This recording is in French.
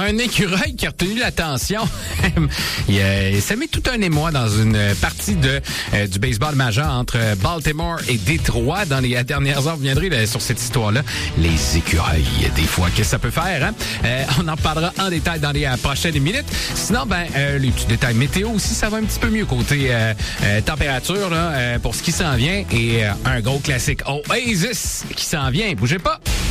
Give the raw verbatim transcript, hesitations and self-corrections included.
un écureuil qui a retenu l'attention. il, euh, ça met tout un émoi dans une partie de euh, du baseball majeur entre Baltimore et Détroit. Dans les dernières heures, vous viendrez là, sur cette histoire-là. Les écureuils, des fois, qu'est-ce que ça peut faire? Hein? Euh, on en parlera en détail dans les euh, prochaines minutes. Sinon, ben euh, les petits détails météo aussi, ça va un petit peu mieux côté euh, euh, température là, euh, pour ce qui s'en vient. Et euh, un gros classique Oasis qui s'en vient. Bougez pas!